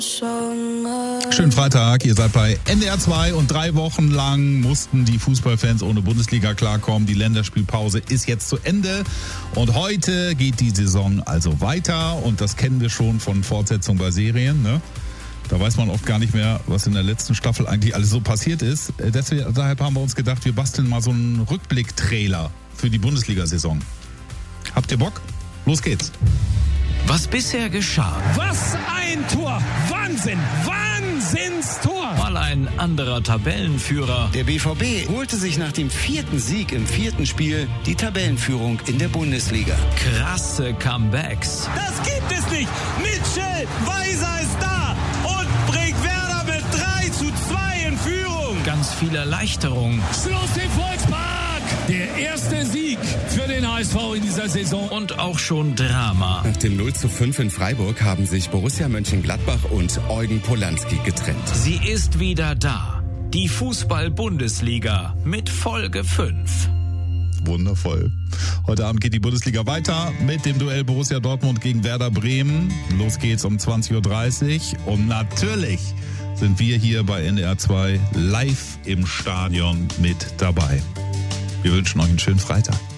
Schönen Freitag, ihr seid bei NDR 2 und 3 Wochen lang mussten die Fußballfans ohne Bundesliga klarkommen. Die Länderspielpause ist jetzt zu Ende und heute geht die Saison also weiter und das kennen wir schon von Fortsetzung bei Serien, ne? Da weiß man oft gar nicht mehr, was in der letzten Staffel eigentlich alles so passiert ist. Deshalb haben wir uns gedacht, wir basteln mal so einen Rückblick-Trailer für die Bundesliga-Saison. Habt ihr Bock? Los geht's. Was bisher geschah. Was ein Tor! Wahnsinn! Wahnsinnstor! Mal ein anderer Tabellenführer. Der BVB holte sich nach dem 4. Sieg im 4. Spiel die Tabellenführung in der Bundesliga. Krasse Comebacks. Das gibt es nicht! Mitchell Weiser ist da und bringt Werder mit 3:2 in Führung. Ganz viel Erleichterung. Schluss im Volkspark! Der erste Sieg für den HSV in dieser Saison. Und auch schon Drama. Nach dem 0:5 in Freiburg haben sich Borussia Mönchengladbach und Eugen Polanski getrennt. Sie ist wieder da. Die Fußball-Bundesliga mit Folge 5. Wundervoll. Heute Abend geht die Bundesliga weiter mit dem Duell Borussia Dortmund gegen Werder Bremen. Los geht's um 20:30 Uhr. Und natürlich sind wir hier bei NDR 2 live im Stadion mit dabei. Wir wünschen euch einen schönen Freitag.